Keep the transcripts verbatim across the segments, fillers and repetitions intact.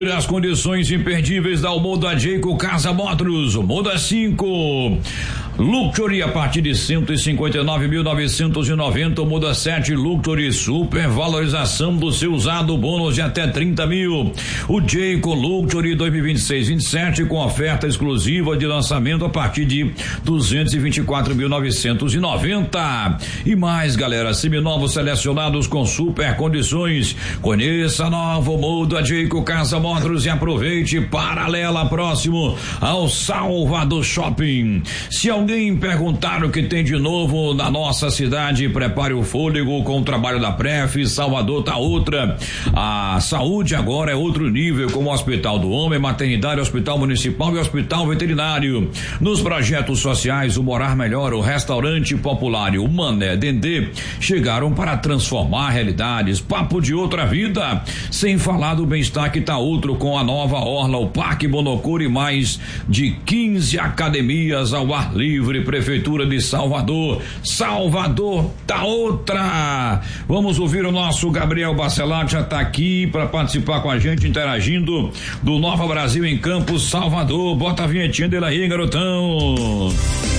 As condições imperdíveis da Moda Jayco Casa Motors, Moda cinco, Luxury a partir de cento e cinquenta e nove mil novecentos e noventa, Moda sete Luxury, super valorização do seu usado, bônus de até trinta mil. O Jayco Luxury dois mil e vinte e seis vinte e sete com oferta exclusiva de lançamento a partir de duzentos e vinte e quatro mil novecentos e noventa. E mais, galera, seminovos selecionados com super condições. Conheça a nova Moda Jayco Casa Motors e aproveite, paralela próximo ao Salvador Shopping. Se alguém perguntar o que tem de novo na nossa cidade, prepare o fôlego com o trabalho da Pref. Salvador tá outra. A saúde agora é outro nível, como o Hospital do Homem, Maternidade, Hospital Municipal e Hospital Veterinário. Nos projetos sociais, o Morar Melhor, o Restaurante Popular e o Mané Dendê chegaram para transformar realidades. Papo de outra vida, sem falar do bem-estar que tá outro com a nova orla, o Parque Bonocura e mais de quinze academias ao ar livre. Prefeitura de Salvador. Salvador tá outra. Vamos ouvir o nosso Gabriel Bacelar, já tá aqui para participar com a gente, interagindo do Nova Brasil em Campos, Salvador. Bota a vinhetinha dele aí, garotão.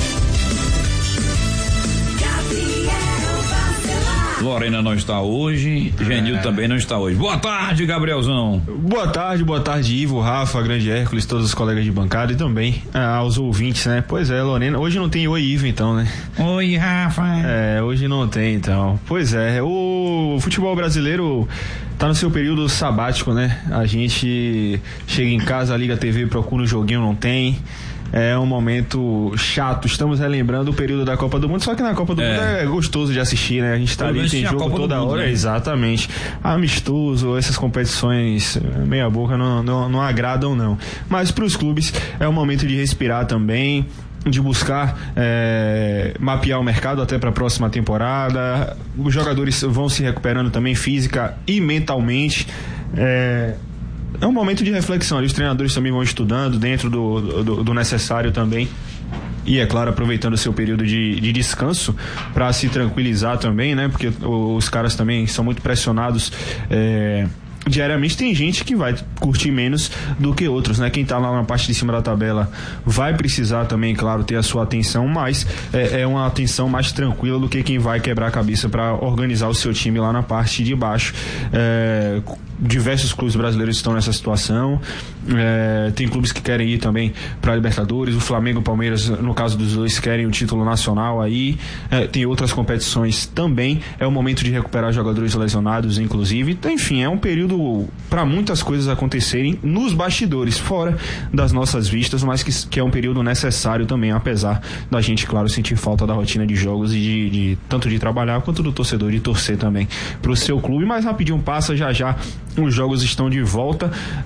Lorena não está hoje, Genil é. também não está hoje. Boa tarde, Gabrielzão. Boa tarde, boa tarde, Ivo, Rafa, Grande Hércules, todos os colegas de bancada e também ah, aos ouvintes, né? Pois é, Lorena, hoje não tem oi, Ivo, então, né? Oi, Rafa. É, hoje não tem, então. Pois é, o futebol brasileiro tá no seu período sabático, né? A gente chega em casa, liga a T V, procura um joguinho, não tem. É um momento chato, estamos relembrando o período da Copa do Mundo, só que na Copa do é. Mundo é gostoso de assistir, né? A gente tá ali, tem jogo toda hora, mundo, né? Exatamente. Amistoso, essas competições meia boca não, não, não agradam não. Mas pros clubes é um momento de respirar também, de buscar é, mapear o mercado até para a próxima temporada. Os jogadores vão se recuperando também física e mentalmente. É... É um momento de reflexão ali, os treinadores também vão estudando dentro do, do, do necessário também. E é claro, aproveitando o seu período de, de descanso para se tranquilizar também, né? Porque os caras também são muito pressionados é, diariamente. Tem gente que vai curtir menos do que outros, né? Quem tá lá na parte de cima da tabela vai precisar também, claro, ter a sua atenção, mas é, é uma atenção mais tranquila do que quem vai quebrar a cabeça para organizar o seu time lá na parte de baixo. É, diversos clubes brasileiros estão nessa situação. É, tem clubes que querem ir também para Libertadores. O Flamengo e o Palmeiras, no caso dos dois, querem o título nacional aí. É, tem outras competições também. É o momento de recuperar jogadores lesionados, inclusive. Então, enfim, é um período para muitas coisas acontecerem nos bastidores, fora das nossas vistas, mas que, que é um período necessário também, apesar da gente, claro, sentir falta da rotina de jogos e de, de tanto de trabalhar quanto do torcedor de torcer também pro seu clube. Mas rapidinho passa, já já os jogos estão de volta,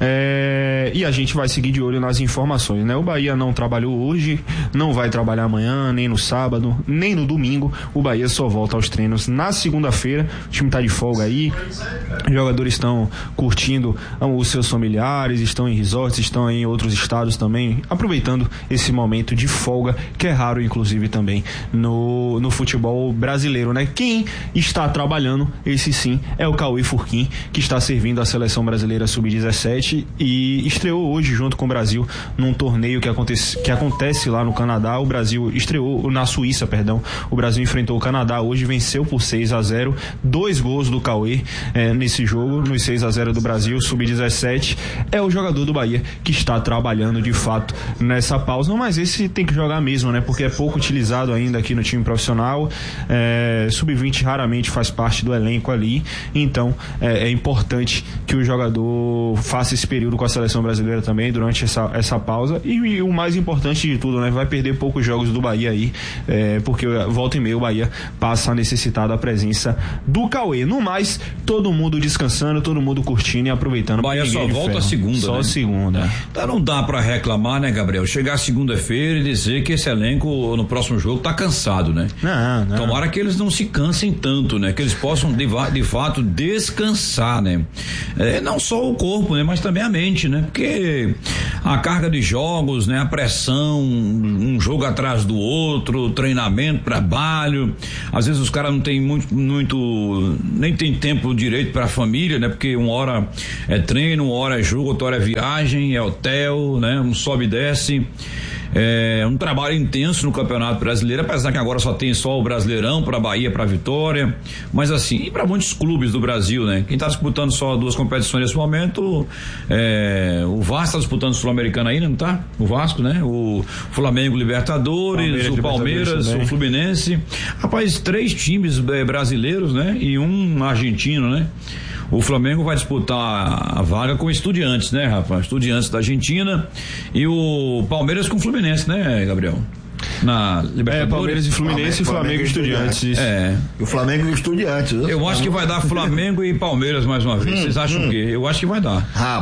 é, e a gente vai seguir de olho nas informações, né? O Bahia não trabalhou hoje, não vai trabalhar amanhã, nem no sábado, nem no domingo. O Bahia só volta aos treinos na segunda-feira. O time tá de folga aí, os jogadores estão curtindo os seus familiares, estão em resorts, estão em outros estados também, aproveitando esse momento de folga, que é raro, inclusive, também no, no futebol brasileiro, né? Quem está trabalhando, esse sim, é o Cauê Furquim, que está servindo da seleção brasileira sub dezessete e estreou hoje junto com o Brasil num torneio que acontece, que acontece lá no Canadá. O Brasil estreou na Suíça, perdão. O Brasil enfrentou o Canadá hoje, venceu por seis a zero, dois gols do Cauê é, nesse jogo, nos seis a zero do Brasil, sub dezessete. É o jogador do Bahia que está trabalhando de fato nessa pausa, mas esse tem que jogar mesmo, né? Porque é pouco utilizado ainda aqui no time profissional. é, sub vinte raramente faz parte do elenco ali, então é, é importante que o jogador faça esse período com a seleção brasileira também durante essa, essa pausa. E, e o mais importante de tudo, né? Vai perder poucos jogos do Bahia aí, é, porque volta e meia o Bahia passa a necessitar da presença do Cauê. No mais, todo mundo descansando, todo mundo curtindo e aproveitando. O Bahia só volta a segunda, Só né? segunda. É. Então não dá pra reclamar, né, Gabriel? Chegar segunda-feira e dizer que esse elenco no próximo jogo tá cansado, né? Não, não. Tomara que eles não se cansem tanto, né? Que eles possam de, de fato descansar, né? É, não só o corpo, né? Mas também a mente, né? Porque a carga de jogos, né? A pressão, um jogo atrás do outro, treinamento, trabalho, às vezes os caras não tem muito, muito, nem tem tempo direito para a família, né? Porque uma hora é treino, uma hora é jogo, outra hora é viagem, é hotel, né? Um sobe e desce. É um trabalho intenso no Campeonato Brasileiro, apesar que agora só tem só o Brasileirão para Bahia, para Vitória, mas assim, e para muitos clubes do Brasil, né? Quem está disputando só duas competições nesse momento, é, o Vasco está disputando o Sul-Americano ainda, não tá? O Vasco, né? O Flamengo Libertadores, Palmeiras, o Palmeiras, o Fluminense. Rapaz, três times é, brasileiros, né? E um argentino, né? O Flamengo vai disputar a vaga com Estudiantes, né, rapaz? Estudiantes da Argentina e o Palmeiras com o Fluminense, né, Gabriel? Na Libertadores. É, Palmeiras e Fluminense, Flamengo, e Flamengo e Estudiantes. Estudiantes. É. E o Flamengo e Estudiantes. Eu, eu acho que vai dar Flamengo e Palmeiras mais uma vez. Vocês acham hum. o quê? Eu acho que vai dar.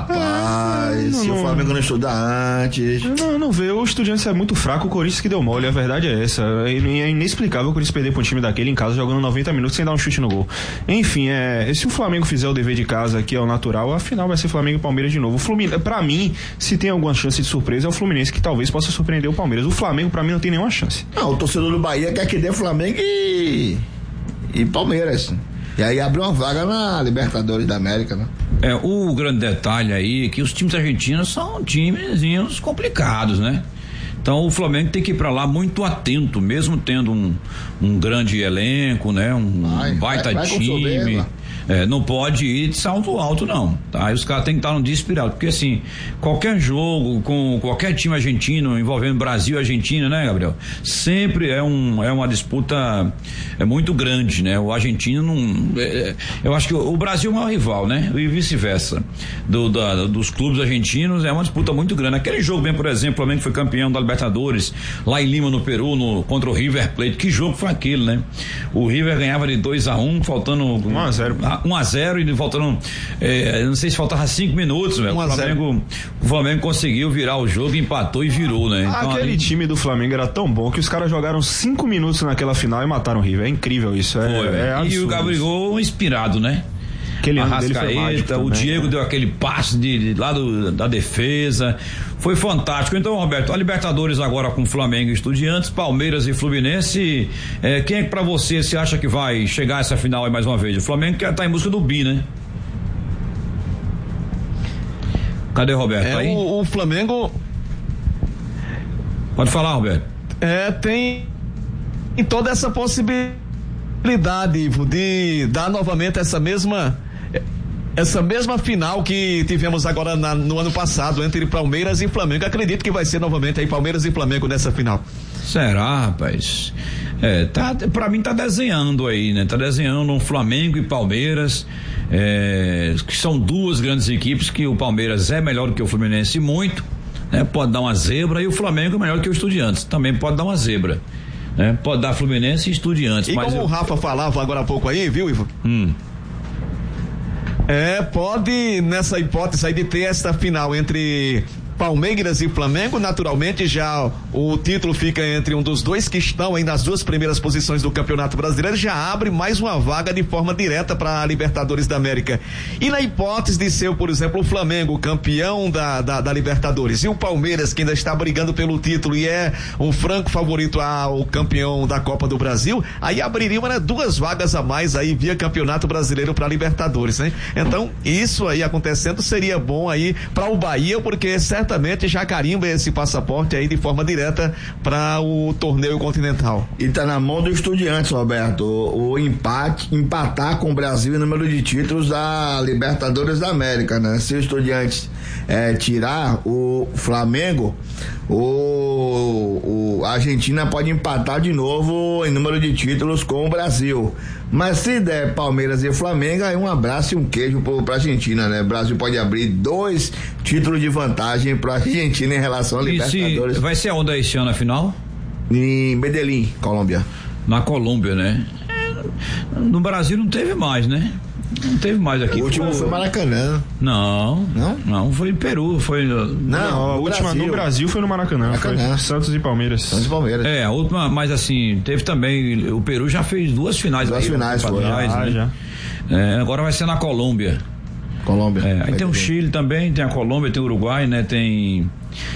Rapaz, não, se não, o Flamengo não estudar antes. Não, não vê. O Estudiantes é muito fraco, o Corinthians que deu mole. A verdade é essa. É inexplicável o Corinthians perder para um time daquele em casa jogando noventa minutos sem dar um chute no gol. Enfim, é, se o Flamengo fizer o dever de casa, que é o natural, a final vai ser Flamengo e Palmeiras de novo. O Fluminense, pra mim, se tem alguma chance de surpresa, é o Fluminense que talvez possa surpreender o Palmeiras. O Flamengo, pra mim, não tem nenhuma chance. Não, o torcedor do Bahia quer que dê Flamengo e, e Palmeiras. E aí abre uma vaga na Libertadores da América, né? É, o grande detalhe aí é que os times argentinos são timezinhos complicados, né? Então o Flamengo tem que ir pra lá muito atento, mesmo tendo um, um grande elenco, né? Um vai, baita vai, vai time. É, não pode ir de salto alto, não, tá? Aí os caras têm que estar no dia inspirado, porque assim, qualquer jogo com qualquer time argentino envolvendo Brasil e Argentina, né, Gabriel? Sempre é um, é uma disputa é muito grande, né? O argentino não, é, eu acho que o, o Brasil é o maior rival, né? E vice-versa, do, da, dos clubes argentinos é uma disputa muito grande. Aquele jogo bem, por exemplo, o Flamengo foi campeão da Libertadores, lá em Lima, no Peru, no, contra o River Plate, que jogo foi aquele, né? O River ganhava de dois a um, faltando um a zero um a zero e faltando, é, não sei se faltava cinco minutos, velho. O Flamengo, o Flamengo conseguiu virar o jogo, empatou e virou, né? Então, aquele ali... time do Flamengo era tão bom que os caras jogaram cinco minutos naquela final e mataram o River. É incrível isso. É, foi, é absurdo. E o Gabigol inspirado, né? Aquele a Arrascaeta, o Diego né? deu aquele passe de, de lá do, da defesa, foi fantástico. Então, Roberto, a Libertadores agora com Flamengo e Estudiantes, Palmeiras e Fluminense, é, quem é que pra você se acha que vai chegar a essa final aí mais uma vez? O Flamengo que tá em busca do bi, né? Cadê o Roberto? É, aí? O, o Flamengo pode falar, Roberto. É, tem toda essa possibilidade, Ivo, de dar novamente essa mesma essa mesma final que tivemos agora na, no ano passado entre Palmeiras e Flamengo. Acredito que vai ser novamente aí Palmeiras e Flamengo nessa final. Será, rapaz? É, tá, pra mim tá desenhando aí, né? Tá desenhando um Flamengo e Palmeiras, é, que são duas grandes equipes, que o Palmeiras é melhor do que o Fluminense muito, né? Pode dar uma zebra, e o Flamengo é melhor que o Estudiantes, também pode dar uma zebra, né? Pode dar Fluminense e Estudiantes. E mas como eu... o Rafa falava agora há pouco aí, viu, Ivo? Hum. É, pode, nessa hipótese aí de ter esta final entre Palmeiras e Flamengo, naturalmente já o título fica entre um dos dois que estão aí nas duas primeiras posições do Campeonato Brasileiro, já abre mais uma vaga de forma direta para a Libertadores da América. E na hipótese de ser, por exemplo, o Flamengo campeão da, da, da Libertadores e o Palmeiras, que ainda está brigando pelo título e é um franco favorito ao campeão da Copa do Brasil, aí abririam, né, duas vagas a mais aí via Campeonato Brasileiro para a Libertadores, né? Então, isso aí acontecendo seria bom aí para o Bahia, porque certamente certamente já carimba esse passaporte aí de forma direta para o torneio continental. E tá na mão do Estudiantes, Roberto, o, o empate, empatar com o Brasil em número de títulos da Libertadores da América, né? Se o Estudiantes é, tirar o Flamengo, o, o a Argentina pode empatar de novo em número de títulos com o Brasil. Mas se der Palmeiras e Flamengo, aí um abraço e um queijo pra Argentina, né? O Brasil pode abrir dois títulos de vantagem pra Argentina em relação a Libertadores. Se vai ser onde esse ano a final? Em Medellín, Colômbia. Na Colômbia, né? No Brasil não teve mais, né? Não teve mais aqui. O último foi, foi Maracanã. Não, não, não foi em Peru, foi. Não, não a última Brasil. no Brasil foi no Maracanã, Maracanã. Foi Santos e Palmeiras. Santos e Palmeiras. É, a última, mas assim, teve também, o Peru já fez duas finais. Duas aí, finais, foi. Trás, ah, né? já. É, agora vai ser na Colômbia. Colômbia. É, aí tem o Chile também, tem a Colômbia, tem o Uruguai, né? Tem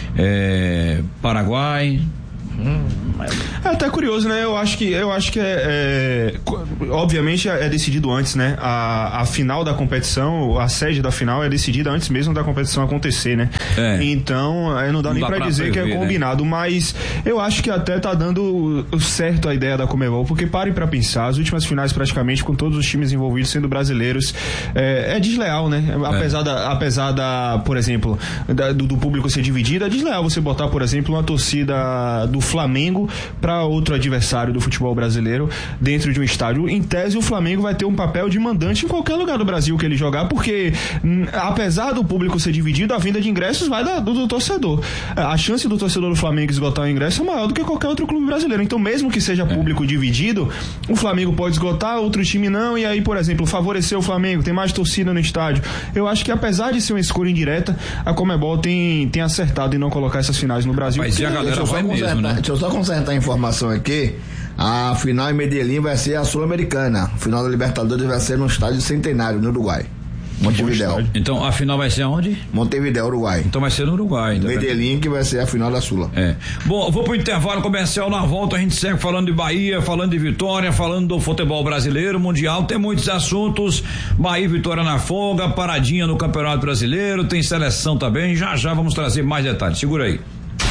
é, Paraguai. Hum. É até curioso, né? Eu acho que, eu acho que é, é obviamente é decidido antes, né? A, a final da competição, a sede da final é decidida antes mesmo da competição acontecer, né? É. Então, não dá não nem dá pra, pra dizer prever, que é combinado, né? Mas eu acho que até tá dando certo a ideia da Conmebol, porque parem pra pensar, as últimas finais praticamente com todos os times envolvidos sendo brasileiros, é, é desleal, né? Apesar, é. da, apesar da, por exemplo, da, do, do público ser dividido, é desleal você botar, por exemplo, uma torcida do Flamengo para outro adversário do futebol brasileiro dentro de um estádio. Em tese, o Flamengo vai ter um papel de mandante em qualquer lugar do Brasil que ele jogar, porque hum, apesar do público ser dividido, a venda de ingressos vai da, do, do torcedor. A chance do torcedor do Flamengo esgotar o ingresso é maior do que qualquer outro clube brasileiro. Então, mesmo que seja público é. dividido, o Flamengo pode esgotar, outro time não, e aí, por exemplo, favorecer o Flamengo, tem mais torcida no estádio. Eu acho que apesar de ser uma escolha indireta, a Conmebol tem, tem acertado em não colocar essas finais no Brasil. Mas e a galera vai mesmo, né? Deixa eu só consertar a informação aqui. A final em Medellín vai ser a Sul-Americana. A final da Libertadores vai ser no estádio Centenário, no Uruguai. Montevidéu. Então a final vai ser onde? Montevidéu, Uruguai. Então vai ser no Uruguai. Então, Medellín, né? Que vai ser a final da Sula. É. Bom, vou pro intervalo comercial, na volta a gente segue falando de Bahia, falando de Vitória, falando do futebol brasileiro, mundial, tem muitos assuntos. Bahia e Vitória na folga, paradinha no Campeonato Brasileiro, tem seleção também, já já vamos trazer mais detalhes. Segura aí.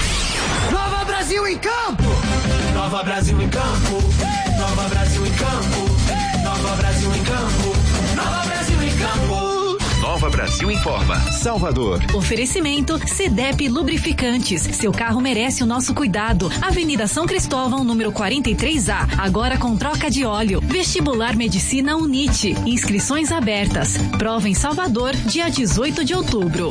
Nova Brasil em campo! Nova Brasil em campo! Nova Brasil em campo! Nova Brasil em campo! Nova Brasil em campo! Nova Brasil informa. Salvador. Oferecimento Cedep Lubrificantes. Seu carro merece o nosso cuidado. Avenida São Cristóvão, número quarenta e três A. Agora com troca de óleo. Vestibular Medicina UNIT. Inscrições abertas. Prova em Salvador, dia dezoito de outubro.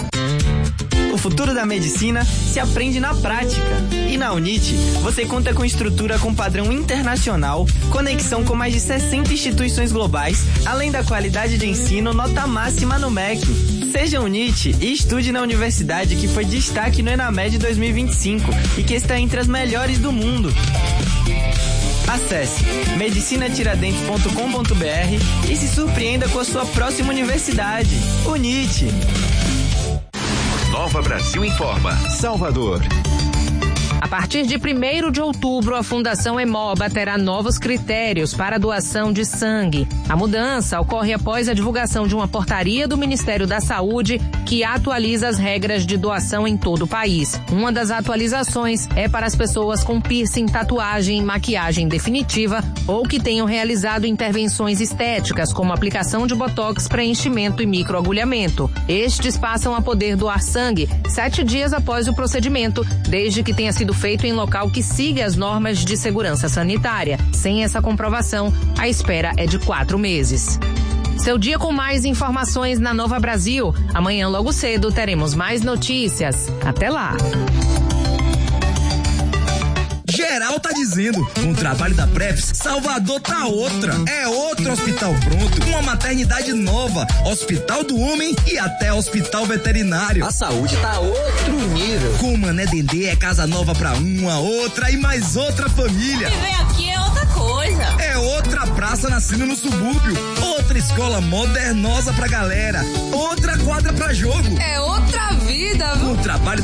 O futuro da medicina se aprende na prática. E na UNIT, você conta com estrutura com padrão internacional, conexão com mais de sessenta instituições globais, além da qualidade de ensino nota máxima no M E C. Seja UNIT e estude na universidade que foi destaque no ENAMED dois mil e vinte e cinco e que está entre as melhores do mundo. Acesse medicina tiradentes ponto com ponto b r e se surpreenda com a sua próxima universidade. UNIT. Nova Brasil informa. Salvador. A partir de primeiro de outubro, a Fundação Hemoba terá novos critérios para a doação de sangue. A mudança ocorre após a divulgação de uma portaria do Ministério da Saúde que atualiza as regras de doação em todo o país. Uma das atualizações é para as pessoas com piercing, tatuagem e maquiagem definitiva ou que tenham realizado intervenções estéticas, como aplicação de botox, preenchimento e microagulhamento. Estes passam a poder doar sangue sete dias após o procedimento, desde que tenha sido feito em local que siga as normas de segurança sanitária. Sem essa comprovação, a espera é de quatro meses. Seu dia com mais informações na Nova Brasil. Amanhã, logo cedo, teremos mais notícias. Até lá! Geral tá dizendo, com o trabalho da Prefs, Salvador tá outra. É outro hospital pronto, uma maternidade nova, hospital do homem e até hospital veterinário. A saúde tá outro nível. Com o Mané Dendê é casa nova pra uma, outra e mais outra família. Viver aqui é outra coisa. É outra praça nascendo no subúrbio, outra escola modernosa pra galera, outra quadra pra jogo. É outra vida, viu? Com o trabalho da